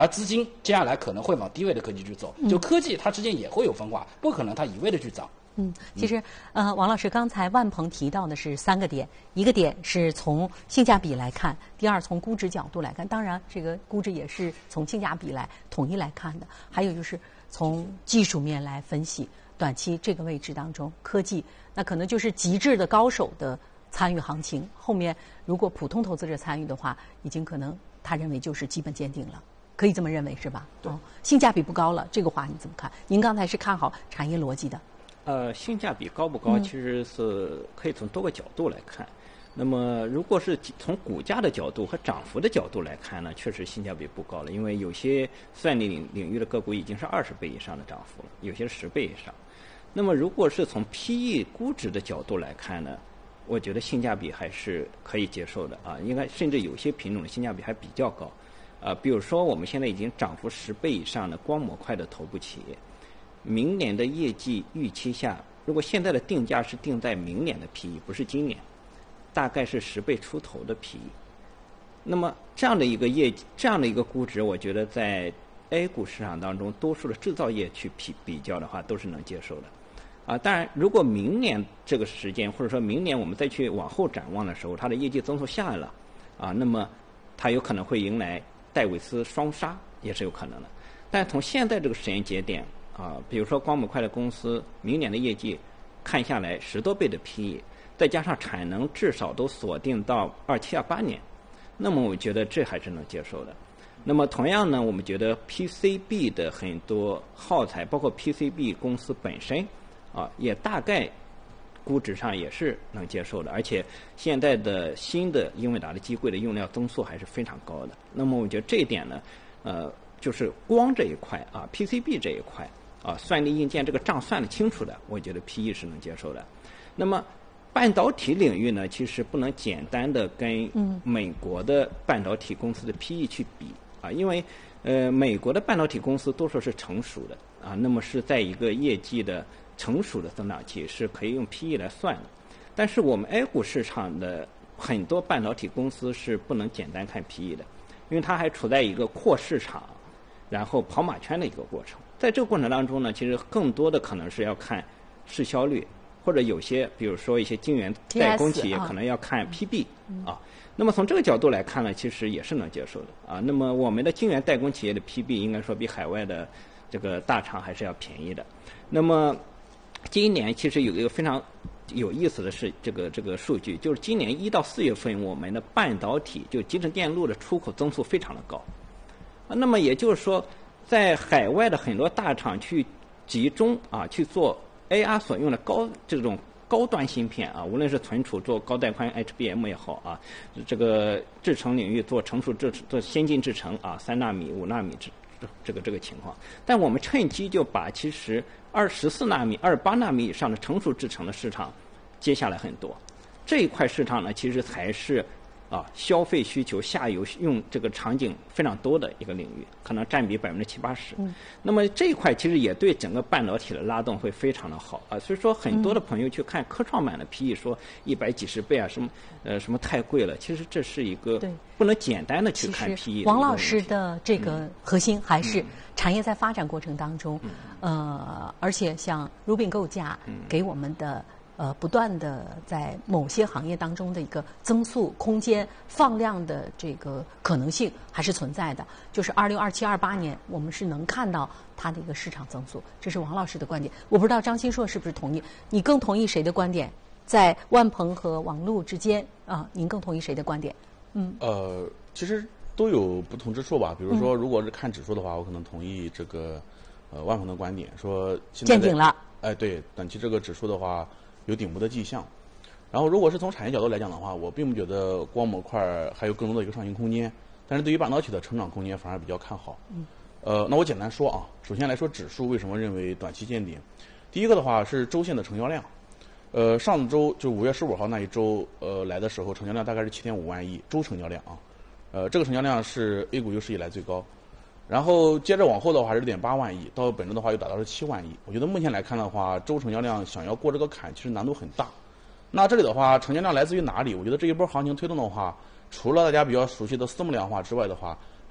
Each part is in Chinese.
而资金接下来可能会往低位的科技去走，就科技它之间也会有分化，不可能它一味的去涨。 其实王老师刚才万鹏提到的是3个点，一个点是从性价比来看，第二从估值角度来看，当然这个估值也是从性价比来统一来看的，还有就是从技术面来分析，短期这个位置当中，科技那可能就是极致的高手的参与行情，后面如果普通投资者参与的话，已经可能他认为就是基本见顶了。可以这么认为是吧？ 对， 性价比不高了，这个话你怎么看？您刚才是看好产业逻辑的。 性价比高不高，其实是可以从多个角度来看。那么，如果是从股价的角度和涨幅的角度来看呢，确实性价比不高了，因为有些算力领域的个股已经是20倍以上的涨幅了，有些是10倍以上。那么，如果是从 PE 估值的角度来看呢，我觉得性价比还是可以接受的啊，应该甚至有些品种的性价比还比较高。比如说我们现在已经涨幅10倍以上的光模块的头部企业。明年的业绩预期下，如果现在的定价是定在明年的 PE， 不是今年，大概是10倍出头的 PE。那么这样的一个估值，我觉得在 A 股市场当中，多数的制造业去比较的话，都是能接受的。当然，如果明年这个时间，或者说明年我们再去往后展望的时候，它的业绩增速下来了，那么它有可能会迎来戴维斯双杀，也是有可能的。但从现在这个时间节点，比如说光模块的公司明年的业绩看下来10多倍的 PE， 再加上产能至少都锁定到27、28年，那么我觉得这还是能接受的。那么同样呢，我们觉得 PCB 的很多耗材，包括 PCB 公司本身也大概估值上也是能接受的，而且现在的新的英伟达的机柜的用料增速还是非常高的。那么我觉得这一点呢，就是光这一块PCB 这一块算力硬件这个账算得清楚的，我觉得 PE 是能接受的。那么半导体领域呢，其实不能简单的跟美国的半导体公司的 PE 去比因为美国的半导体公司多数是成熟的那么是在一个业绩的成熟的增长期，是可以用 PE 来算的。但是我们 A 股市场的很多半导体公司是不能简单看 PE 的，因为它还处在一个扩市场然后跑马圈的一个过程。在这个过程当中呢，其实更多的可能是要看市销率，或者有些比如说一些晶圆代工企业可能要看 PB 那么从这个角度来看呢，其实也是能接受的那么我们的晶圆代工企业的 PB 应该说比海外的这个大厂还是要便宜的。那么今年其实有一个非常有意思的是这个数据，就是今年1到4月份我们的半导体就集成电路的出口增速非常的高那么也就是说，在海外的很多大厂去集中去做 AR 所用的这种高端芯片无论是存储做高带宽 HBM 也好这个制程领域做成熟做先进制程3纳米、5纳米这个情况。但我们趁机就把其实14纳米、28纳米以上的成熟制程的市场接下来很多。这一块市场呢，其实才是消费需求下游用这个场景非常多的一个领域，可能占比70%、80%。那么这一块其实也对整个半导体的拉动会非常的好所以说很多的朋友去看科创板的 PE 说100几十倍什么太贵了，其实这是一个不能简单的去看 PE。 王老师的这个核心还是产业在发展过程当中，而且像 Rubin 构架给我们的。不断的在某些行业当中的一个增速空间放量的这个可能性还是存在的，就是2027、28年我们是能看到它的一个市场增速，这是王老师的观点。我不知道张新硕是不是同意？你更同意谁的观点？在万鹏和网路之间您更同意谁的观点？ 其实都有不同之处吧。比如说，如果是看指数的话，我可能同意这个万鹏的观点，说现在见顶了。 对，短期这个指数的话。有顶部的迹象，然后如果是从产业角度来讲的话，我并不觉得光模块还有更多的一个上行空间，但是对于半导体的成长空间反而比较看好。那我简单说首先来说指数为什么认为短期见顶？第一个的话是周线的成交量，上周就5月15号那一周来的时候，成交量大概是7.5万亿周成交量这个成交量是 A 股有史以来最高。然后接着往后的话是6.8万亿，到本周的话又达到了7万亿。我觉得目前来看的话，周成交量想要过这个坎，其实难度很大。那这里的话，成交量来自于哪里？我觉得这一波行情推动的话，除了大家比较熟悉的私募量化之外的话，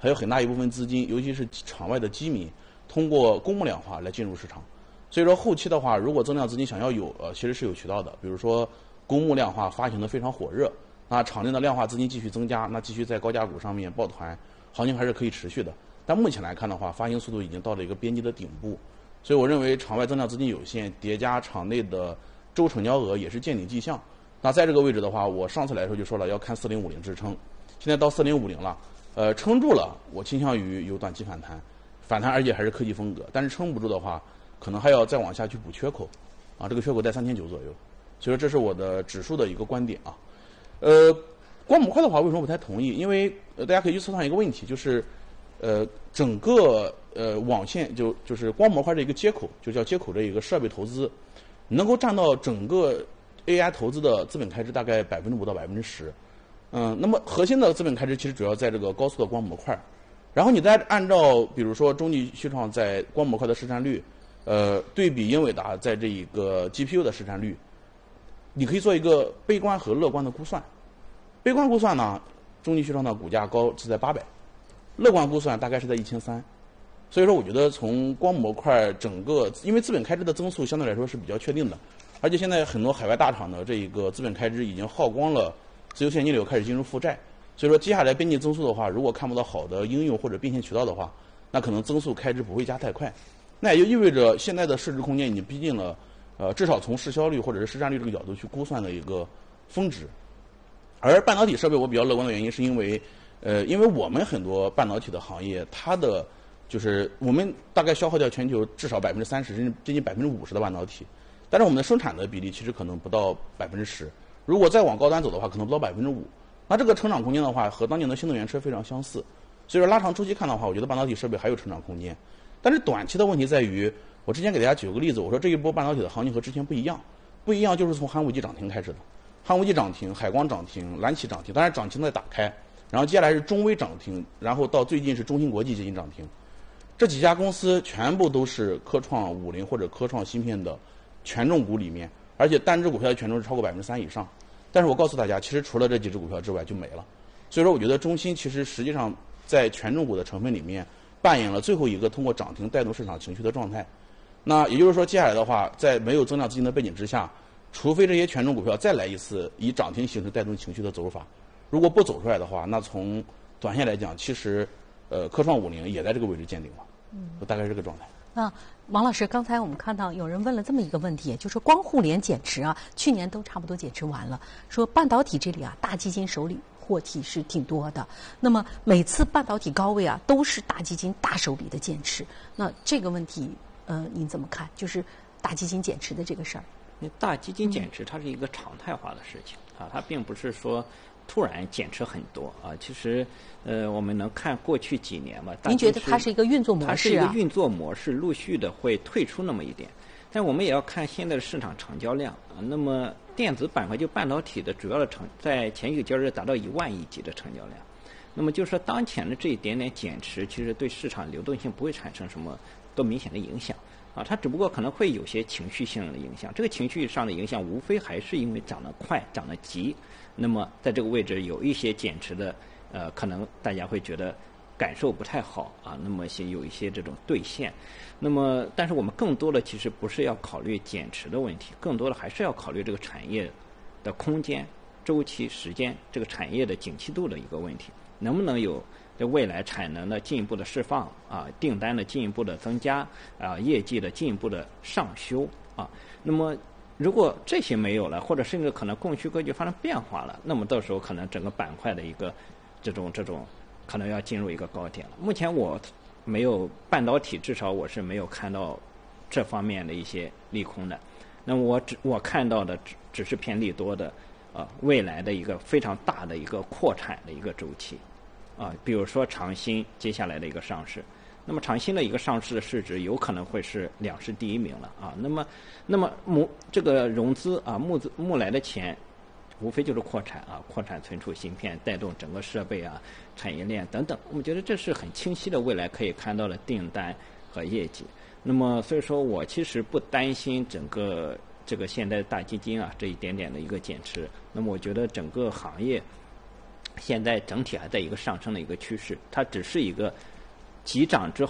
还有很大一部分资金，尤其是场外的基民，通过公募量化来进入市场。所以说后期的话，如果增量资金想要有，其实是有渠道的。比如说公募量化发行的非常火热，那场内的量化资金继续增加，那继续在高价股上面抱团，行情还是可以持续的。但目前来看的话，发行速度已经到了一个边际的顶部，所以我认为场外增量资金有限，叠加场内的周成交额也是见顶迹象。那在这个位置的话，我上次来说就说了要看4050支撑，现在到4050了，撑住了，我倾向于有短期反弹，而且还是科技风格。但是撑不住的话，可能还要再往下去补缺口，啊，这个缺口在3900左右。所以说这是我的指数的一个观点啊。光模块的话，为什么不太同意？因为大家可以去测算一个问题，就是整个网线就是光模块的一个接口，就叫接口这一个设备投资，能够占到整个 AI 投资的资本开支大概5%到10%。那么核心的资本开支其实主要在这个高速的光模块，然后你再按照比如说中继旭创在光模块的市占率，对比英伟达在这一个 GPU 的市占率，你可以做一个悲观和乐观的估算。悲观估算呢，中继旭创的股价高是在800，乐观估算大概是在1300。所以说，我觉得从光模块整个，因为资本开支的增速相对来说是比较确定的，而且现在很多海外大厂的这一个资本开支已经耗光了自由现金流，开始进入负债。所以说，接下来边际增速的话，如果看不到好的应用或者变现渠道的话，那可能增速开支不会加太快。那也就意味着现在的市值空间已经逼近了，至少从市销率或者是市占率这个角度去估算的一个峰值。而半导体设备我比较乐观的原因是因为我们很多半导体的行业，它的就是我们大概消耗掉全球至少30%甚至接近50%的半导体，但是我们的生产的比例其实可能不到10%，如果再往高端走的话，可能不到5%。那这个成长空间的话，和当年的新能源车非常相似。所以说拉长周期看的话，我觉得半导体设备还有成长空间。但是短期的问题在于，我之前给大家举个例子，我说这一波半导体的行情和之前不一样就是从寒武纪涨停开始的。寒武纪涨停，海光涨停，蓝旗涨停，当然涨停在打开，然后接下来是中微涨停，然后到最近是中芯国际接近涨停。这几家公司全部都是科创50或者科创芯片的权重股里面，而且单只股票的权重是超过3%以上。但是我告诉大家，其实除了这几只股票之外就没了。所以说，我觉得中芯其实实际上在权重股的成分里面扮演了最后一个通过涨停带动市场情绪的状态。那也就是说，接下来的话，在没有增量资金的背景之下，除非这些权重股票再来一次以涨停形式带动情绪的走法，如果不走出来的话，那从短线来讲，其实科创50也在这个位置见顶了，大概是这个状态。 那王老师，刚才我们看到有人问了这么一个问题，就是光互联减持啊，去年都差不多减持完了，说半导体这里啊，大基金手里货体是挺多的，那么每次半导体高位啊，都是大基金大手笔的减持，那这个问题您怎么看？就是大基金减持的这个事儿。 大基金减持它是一个常态化的事情啊，它并不是说突然减持很多啊。其实我们能看过去几年嘛， 您觉得它是一个运作模式啊？ 它是一个运作模式，陆续的会退出那么一点。但我们也要看现在的市场成交量啊。那么电子板块就半导体的主要的在前一个交易日达到1万亿级的成交量。那么就是说当前的这一点点减持，其实对市场流动性不会产生什么多明显的影响。啊，它只不过可能会有些情绪性的影响，这个情绪上的影响无非还是因为涨得快、涨得急，那么在这个位置有一些减持的，可能大家会觉得感受不太好啊，那么有一些这种兑现，那么但是我们更多的其实不是要考虑减持的问题，更多的还是要考虑这个产业的空间、周期、时间，这个产业的景气度的一个问题，能不能有在未来产能的进一步的释放啊，订单的进一步的增加啊，业绩的进一步的上修啊，那么如果这些没有了，或者甚至可能供需格局发生变化了，那么到时候可能整个板块的一个这种可能要进入一个高点了。目前我没有半导体，至少我是没有看到这方面的一些利空的。那么我看到的只是偏利多的未来的一个非常大的一个扩产的一个周期。啊，比如说长鑫接下来的一个上市，那么长鑫的一个上市的市值有可能会是两市第一名了啊。那么这个融资啊募来的钱，无非就是扩产啊，扩产存储芯片，带动整个设备啊、产业链等等。我们觉得这是很清晰的未来可以看到的订单和业绩。那么所以说我其实不担心整个这个现在大基金啊这一点点的一个减持。那么我觉得整个行业现在整体还在一个上升的一个趋势，它只是一个急涨之后